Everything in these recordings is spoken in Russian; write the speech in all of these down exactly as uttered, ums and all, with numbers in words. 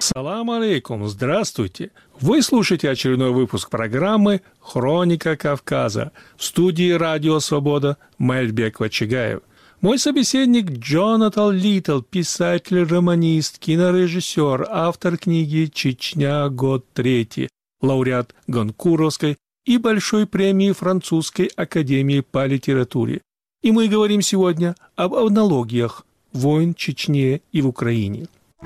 Салам алейкум, здравствуйте! Вы слушаете очередной выпуск программы «Хроника Кавказа» в студии «Радио Свобода» Мальбек Вачигаев. Мой собеседник Джонатан Литтл, писатель, романист, кинорежиссер, автор книги «Чечня. Год третий», лауреат Гонкуровской и Большой премии Французской академии по литературе. И мы говорим сегодня об аналогиях войн в Чечне и в Украине.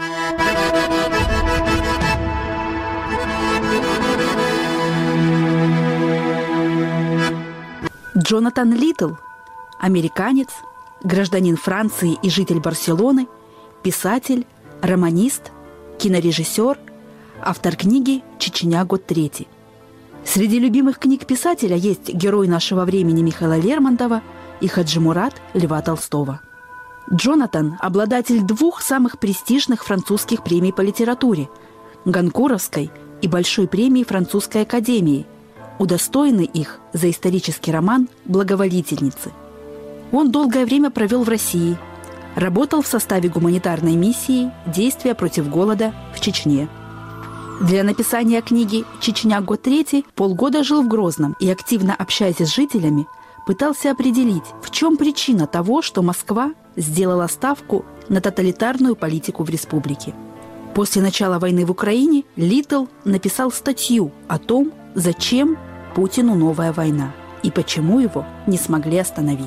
Джонатан Литтл – американец, гражданин Франции и житель Барселоны, писатель, романист, кинорежиссер, автор книги «Чечня. Год третий». Среди любимых книг писателя есть «Герой нашего времени» Михаила Лермонтова и «Хаджимурат» Льва Толстого. Джонатан – обладатель двух самых престижных французских премий по литературе – Гонкуровской и Большой премии Французской академии, удостоенный их за исторический роман «Благоволительницы». Он долгое время провел в России, работал в составе гуманитарной миссии «Действия против голода в Чечне». Для написания книги «Чечня. Год третий» полгода жил в Грозном и, активно общаясь с жителями, пытался определить, в чем причина того, что Москва сделала ставку на тоталитарную политику в республике. После начала войны в Украине Литтл написал статью о том, зачем Путину новая война и почему его не смогли остановить.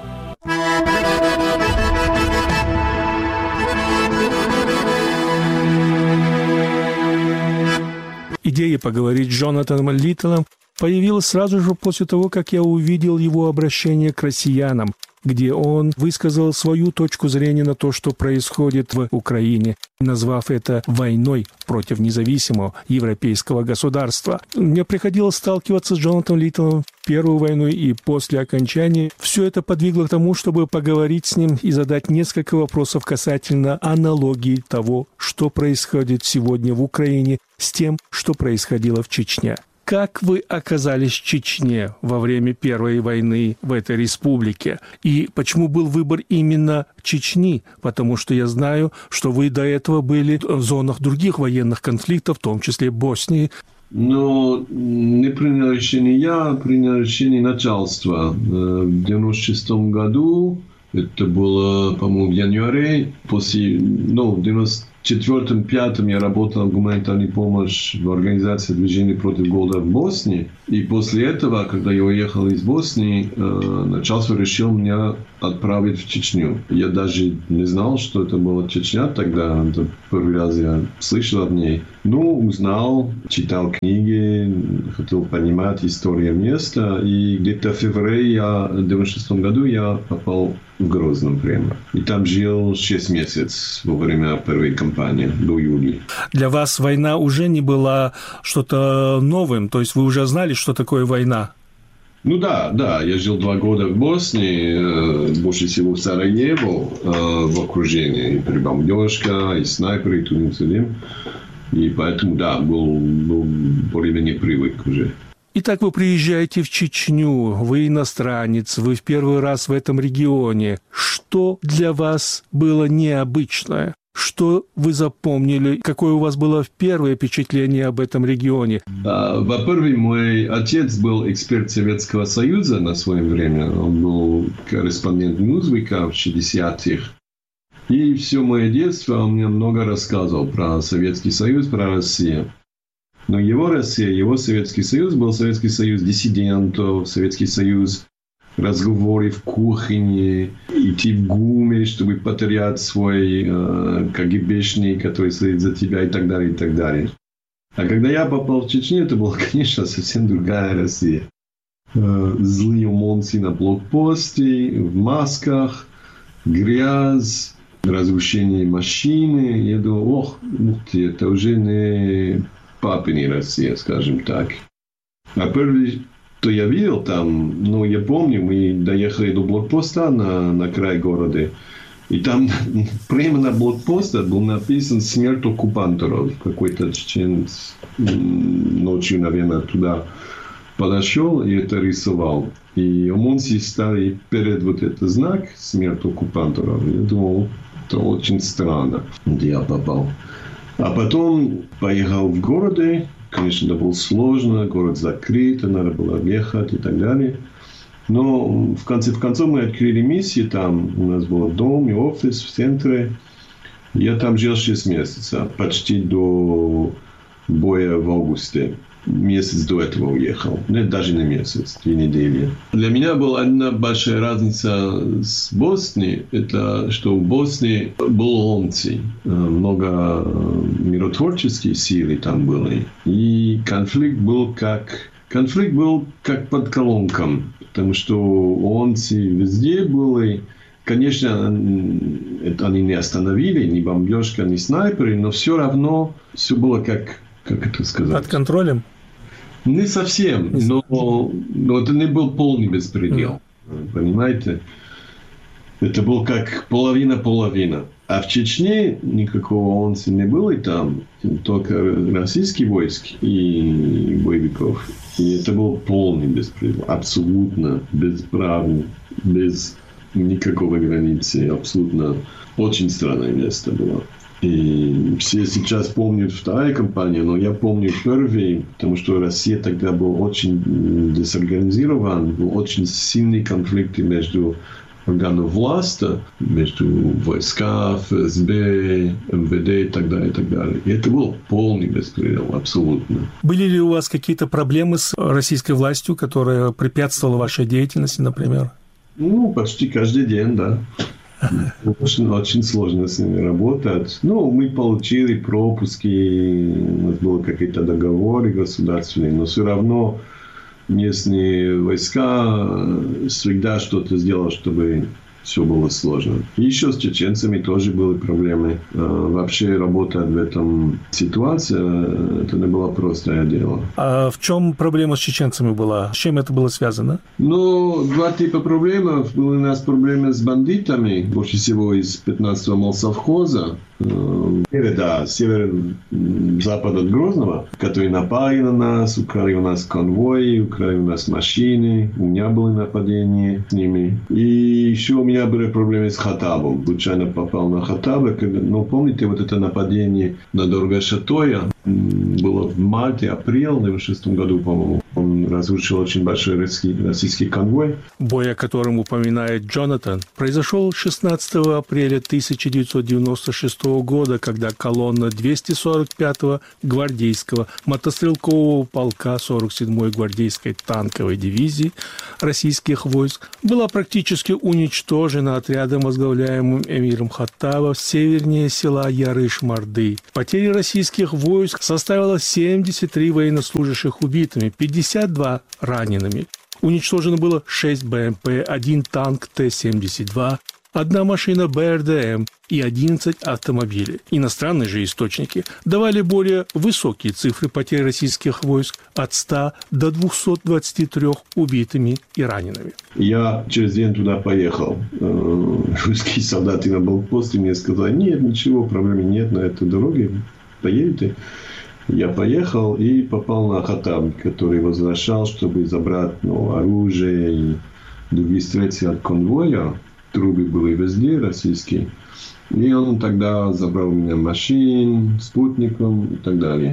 Идея поговорить с Джонатаном Литтлом появилась сразу же после того, как я увидел его обращение к россиянам, где он высказал свою точку зрения на то, что происходит в Украине, назвав это войной против независимого европейского государства. Мне приходилось сталкиваться с Джонатаном Литтлом в первую войну и после окончания. Все это подвигло к тому, чтобы поговорить с ним и задать несколько вопросов касательно аналогии того, что происходит сегодня в Украине с тем, что происходило в Чечне. Как вы оказались в Чечне во время Первой войны в этой республике? И почему был выбор именно Чечни? Потому что я знаю, что вы до этого были в зонах других военных конфликтов, в том числе Боснии. Но не принял решение я, принял решение начальства. В девяносто шестом году, это было, по-моему, в январе, после, ну, в девяносто четвёртом пятом я работал в гуманитарной помощи в организации движения против голода в Боснии. И после этого, когда я уехал из Боснии, начальство решило меня отправить в Чечню. Я даже не знал, что это была Чечня тогда. Это первый раз я слышал о ней. Ну, узнал, читал книги, хотел понимать историю места. И где-то в феврале я, в девяносто шестом году я попал в Грозном прямо. И там жил шесть месяцев во время первой кампании, до июля. Для вас война уже не была что-то новым? То есть вы уже знали, что такое война? Ну да, да. Я жил два года в Боснии, больше всего в Сараево, в окружении. И прибомбежка, и снайперы, и туда-сюда. И поэтому, да, был, был более-менее привык уже. Итак, вы приезжаете в Чечню, вы иностранец, вы в первый раз в этом регионе. Что для вас было необычное? Что вы запомнили? Какое у вас было первое впечатление об этом регионе? Во-первых, мой отец был эксперт Советского Союза на свое время. Он был корреспондент Ньюсвика в шестидесятых. И все мое детство он мне много рассказывал про Советский Союз, про Россию. Но его Россия, его Советский Союз был Советский Союз диссидентов, Советский Союз разговоры в кухне, идти в ГУМе, чтобы потерять свой э, КГБшник, который стоит за тебя и так далее, и так далее. А когда я попал в Чечню, это была, конечно, совсем другая Россия. Э, злые ОМОНцы на блокпосте, в масках, грязь, разрушение машины. Я думал, ох, ух ты, это уже не папина Россия, скажем так. А первый, что я видел там, ну, я помню, мы доехали до блокпоста на, на край города, и там прямо на блокпосте был написан «Смерть оккупанторов». Какой-то чеченец ночью, наверное, туда подошел и это рисовал. И ОМОНцы стали перед вот этот знак «Смерть оккупанторов». Я думал, это очень странно, где я попал. А потом поехал в городе. Конечно, это было сложно, город закрыт, надо было ехать и так далее. Но в конце концов мы открыли миссию там. У нас был дом и офис в центре. Я там жил шесть месяцев, почти до боя в августе. Месяц до этого уехал. Нет, даже не месяц, две недели. Для меня была одна большая разница с Боснией. Это что в Боснии было ломцы. Много миротворческих сил там были. И конфликт был как... Конфликт был как под колонком. Потому что ломцы везде были. Конечно, они не остановили, ни бомбежка, ни снайперы. Но все равно все было как... Как это сказать? Под контролем? Не совсем, но, но это не был полный беспредел. Mm. Понимаете? Это был как половина-половина. А в Чечне никакого ООН не было и там. Только российские войски и боевиков. И это был полный беспредел. Абсолютно бесправный, без никакого границы. Абсолютно очень странное место было. И все сейчас помнят вторая кампания, но я помню первый, потому что Россия тогда была очень дезорганизирована, был очень сильный конфликт между органами власти, между войска, эф эс бэ, эм вэ дэ и так далее, и так далее. И это был полный беспредел, абсолютно. Были ли у вас какие-то проблемы с российской властью, которая препятствовала вашей деятельности, например? Ну, почти каждый день, да. Очень, очень сложно с ними работать. Ну, мы получили пропуски, у нас были какие-то договоры государственные, но все равно местные войска всегда что-то сделали, чтобы все было сложно. И еще с чеченцами тоже были проблемы. Вообще работать в этом ситуации, это не было простое дело. А в чем проблема с чеченцами была? С чем это было связано? Ну, два типа проблем. Были у нас проблемы с бандитами, больше всего из пятнадцатого молсовхоза. Да, север-запад от Грозного, которые напали на нас, украли у нас конвои, украли у нас машины, у меня были нападения с ними. И еще у меня были проблемы с Хаттабом. Случайно попал на Хаттаба. Но помните, вот это нападение на Дорга-Шатоя было в марте-апреле в две тысячи шестом году, по-моему. Он разрушил очень большой российский, российский конвой. Бой, о котором упоминает Джонатан, произошел шестнадцатого апреля тысяча девятьсот девяносто шестого года, когда колонна двести сорок пятого гвардейского мотострелкового полка сорок седьмой гвардейской танковой дивизии российских войск была практически уничтожена отрядом, возглавляемым эмиром Хаттаба, севернее села Ярыш-Марды. Потери российских войск составило семьдесят три военнослужащих убитыми, пятьдесят два ранеными. Уничтожено было шесть бэ эм пэ, один танк тэ семьдесят два, одна машина бэ эр дэ эм и одиннадцать автомобилей. Иностранные же источники давали более высокие цифры потерь российских войск от ста до двухсот двадцати трёх убитыми и ранеными. Я через день туда поехал. Русские солдаты на блокпосте мне сказали: нет, ничего, проблем нет на этой дороге, поедете. Я поехал и попал на Хаттаб, который возвращал, чтобы забрать ну, оружие и другие средства от конвоя. Трубы были везде российские. И он тогда забрал у меня машин, спутником и так далее.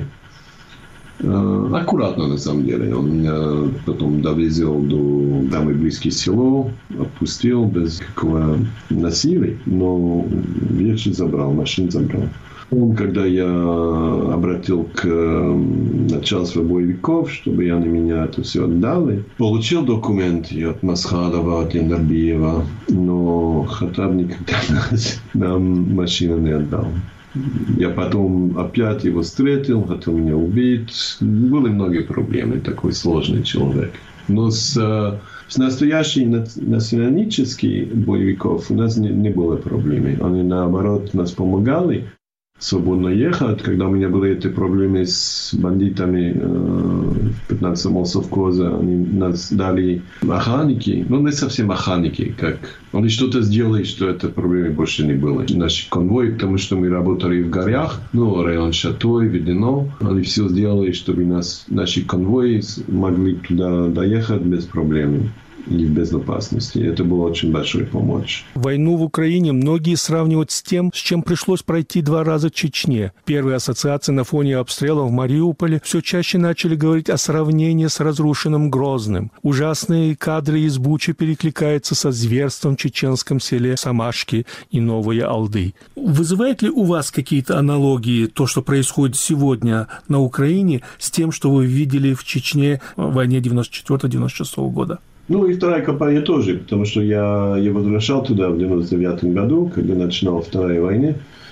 Аккуратно, на самом деле. Он меня потом довезел до самой близкой село, отпустил без какого насилия, но вещи забрал, машин забрал. Когда я обратил к начальству боевиков, чтобы они меня это все отдали, получил документы от Масхадова, от Яндарбиева, но Хаттаб никогда нам машину не отдал. Я потом опять его встретил, хотел меня убить. Были многие проблемы, такой сложный человек. Но с, с настоящими националистическими боевиков у нас не, не было проблем. Они, наоборот, нас помогали свободно ехать. Когда у меня были эти проблемы с бандитами э, пятнадцатого молсовхоза, они нас дали охранники, ну не совсем охранники, как они что-то сделали, что это проблемы больше не было. Наши конвои, потому что мы работали в горах, ну район Шатой, Ведено, они все сделали, чтобы нас, наши конвои могли туда доехать без проблем. и в безопасности. Это было очень большой помощь. Войну в Украине многие сравнивают с тем, с чем пришлось пройти два раза в Чечне. Первые ассоциации на фоне обстрелов в Мариуполе все чаще начали говорить о сравнении с разрушенным Грозным. Ужасные кадры из Бучи перекликаются со зверством в чеченском селе Самашки и Новые Алды. Вызывает ли у вас какие-то аналогии то, что происходит сегодня на Украине, с тем, что вы видели в Чечне в войне девяносто четвёртого — девяносто шестого года? Ну и вторая кампания тоже, потому что я, я возвращал туда в девяносто девятом году, когда начинала Вторая война.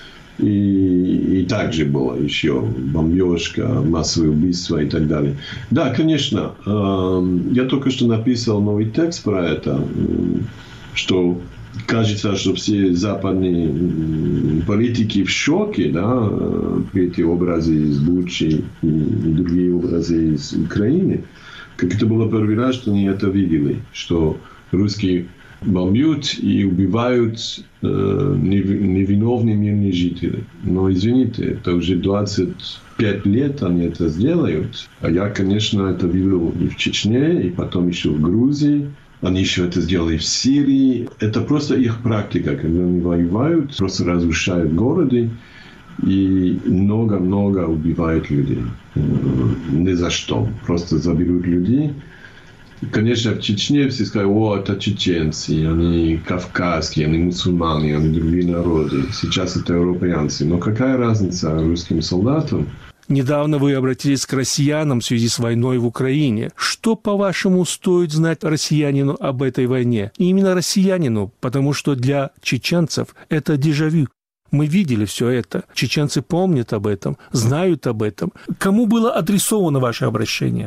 И, и также было еще бомбежка, массовые убийства и так далее. Да, конечно, э, я только что написал новый текст про это, э, что кажется, что все западные политики в шоке, да, при эти образы из Бучи и, и другие образы из Украины. Как это было первый раз, что они это видели, что русские бомбят и убивают э, невиновные мирные жители. Но, извините, это уже двадцать пять лет они это сделают. А я, конечно, это видел и в Чечне, и потом еще в Грузии. Они еще это сделали в Сирии. Это просто их практика, когда они воюют, просто разрушают города и много-много убивают людей. Ни за что. Просто заберут людей. Конечно, в Чечне все сказали, о, это чеченцы, они кавказские, они мусульмане, они другие народы. Сейчас это европейцы. Но какая разница русским солдатам? Недавно вы обратились к россиянам в связи с войной в Украине. Что, по-вашему, стоит знать россиянину об этой войне? И именно россиянину, потому что для чеченцев это дежавю. Мы видели все это. Чеченцы помнят об этом, знают об этом. Кому было адресовано ваше обращение?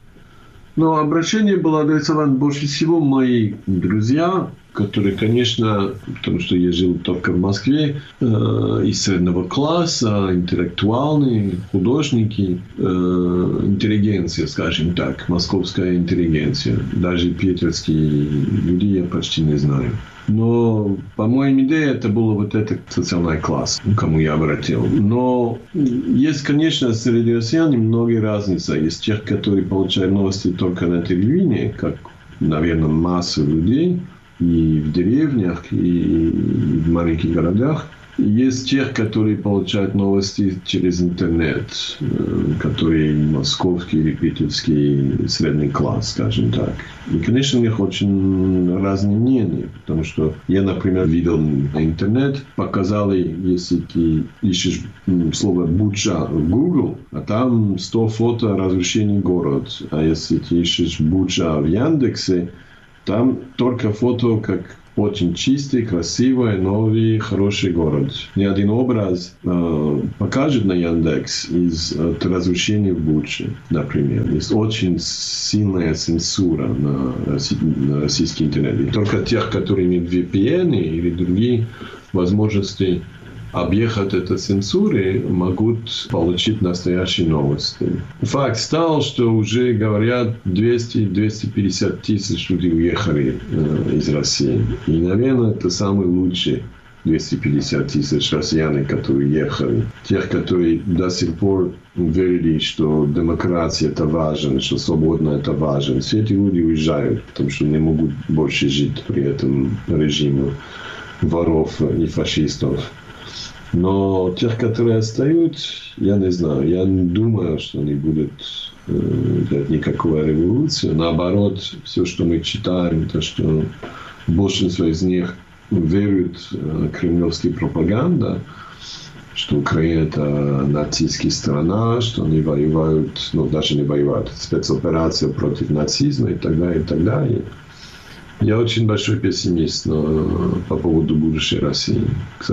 Ну, обращение было адресовано больше всего моим друзьям, которые, конечно, потому что я жил только в Москве, э, из среднего класса, интеллектуальные, художники, э, интеллигенция, скажем так, московская интеллигенция. Даже питерские люди я почти не знаю. Но, по моим идеям, это был вот этот социальный класс, к кому я обратил. Но есть, конечно, среди россиян многие разницы. Есть тех, которые получают новости только на телевидении, как, наверное, масса людей, и в деревнях, и в маленьких городах. Есть тех, которые получают новости через интернет, которые московский или питерский средний класс, скажем так. И, конечно, у них очень разные мнения, потому что я, например, видел на интернет, показали, если ты ищешь слово «Буча» в Google, а там сто фото разрушений города. А если ты ищешь «Буча» в Яндексе, там только фото, как очень чистый, красивый, новый, хороший город. Ни один образ э, покажет на Яндекс из э, разрушений в Буче, например. Есть очень сильная цензура на, на российский интернет. И только тех, которые имеют ви пи эн или другие возможности объехать эту цензуру, могут получить настоящие новости. Факт стал, что уже говорят двести - двести пятьдесят тысяч людей уехали э, из России. И, наверное, это самые лучшие двести пятьдесят тысяч россиян, которые ехали. Тех, которые до сих пор верили, что демократия это важно, что свобода это важно. Все эти люди уезжают, потому что не могут больше жить при этом режиме воров и фашистов. Но тех, которые остаются, я не знаю. Я не думаю, что они будут э, делать никакую революцию. Наоборот, все, что мы читаем, то, что большинство из них веруют в кремлевскую пропаганду, что Украина это нацистская страна, что они воюют, ну даже не воюют, спецоперация против нацизма и так далее, и так далее. Я очень большой пессимист но, по поводу будущей России, к сожалению.